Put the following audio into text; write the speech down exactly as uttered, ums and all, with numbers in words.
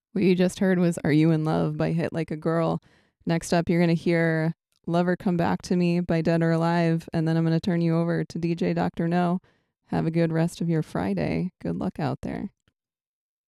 What you just heard was Are You in Love by Hit Like a Girl. Next up, you're going to hear Lover Come Back to Me by Dead or Alive. And then I'm going to turn you over to D J Doctor No. Have a good rest of your Friday. Good luck out there.